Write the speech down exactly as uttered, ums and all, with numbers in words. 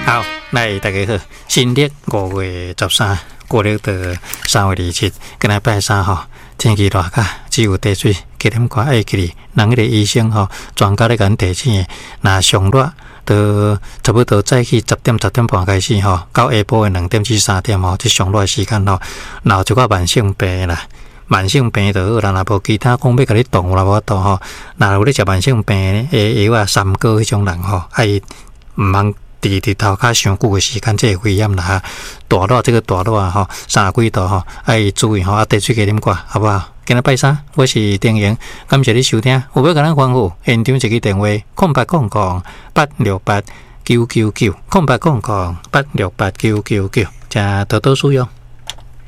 好，来大家好，新历五月十三，过了的三月二七，今日拜三吼，天气热噶，只有滴水，几点关爱去哩。人迄个医生吼，专家咧甲咱提醒，那上热都差不多早起十点、十点半开始吼，到下晡的两点至三点吼，即上热时间吼，然后就个慢性病啦。慢性病就好啦，若无其他讲要甲你动啦无度吼，若有咧食慢性病诶药啊、三高迄种人吼，爱毋通伫伫头壳上久诶时间，这会危险啦。大热这个大热啊吼，三十几度吼，爱注意吼，啊，滴水加啉寡，好不好？今日拜三，我是丁莹，感谢你收听。有要甲咱吩咐，现场一个电话：空八空空八六八九九九，空八空空八六八九九九，请多多使用。